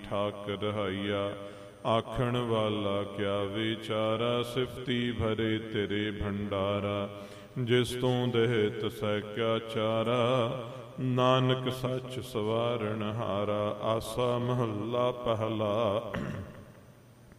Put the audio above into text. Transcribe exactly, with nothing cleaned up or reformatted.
ਠਾਕ ਰਹਾਈਆ। ਆਖਣ ਵਾਲਾ ਕਿਆ ਵਿਚਾਰਾ, ਸਿਫਤੀ ਭਰੇ ਤੇਰੇ ਭੰਡਾਰਾ। ਜਿਸ ਤੂੰ ਦੇਹ ਤਸੈ ਕਿਆ ਚਾਰਾ, ਨਾਨਕ ਸੱਚ ਸਵਾਰਨ ਹਾਰਾ। ਆਸਾ ਮਹੱਲਾ ਪਹਿਲਾ।